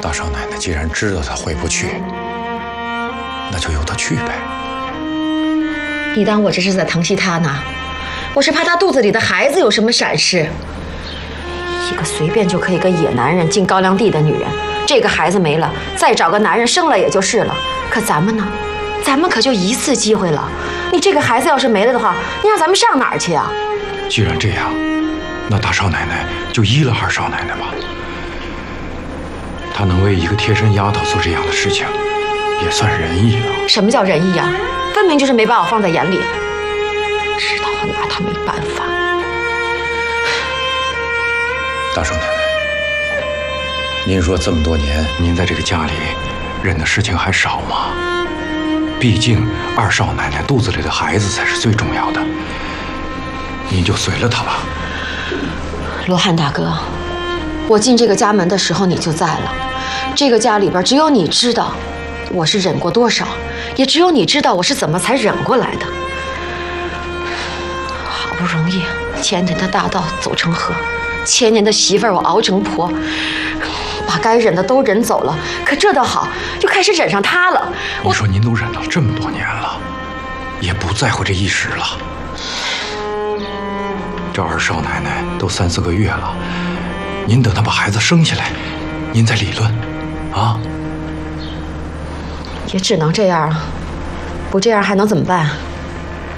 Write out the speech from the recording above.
大少奶奶既然知道他回不去，那就由他去呗。 你当我这是在疼惜他呢？我是怕他肚子里的孩子有什么闪失。一个随便就可以跟野男人进高粱地的女人，这个孩子没了，再找个男人生了也就是了。可咱们呢？咱们可就一次机会了。你这个孩子要是没了的话，你让咱们上哪儿去啊？ 既然这样，那大少奶奶就依了二少奶奶吧。她能为一个贴身丫头做这样的事情，也算仁义了。 什么叫仁义啊？分明就是没把我放在眼里，知道我拿他没办法。 大少奶奶，您说这么多年，您在这个家里忍的事情还少吗？毕竟二少奶奶肚子里的孩子才是最重要的，您就随了她吧。 罗汉大哥，我进这个家门的时候你就在了，这个家里边只有你知道我是忍过多少，也只有你知道我是怎么才忍过来的。好不容易千年的大道走成河，千年的媳妇儿我熬成婆，把该忍的都忍走了，可这倒好，就开始忍上他了。 你说您都忍了这么多年了，也不在乎这一时了。这二少奶奶都3、4个月了，您等她把孩子生下来，您再理论，啊？ 也只能这样啊，不这样还能怎么办？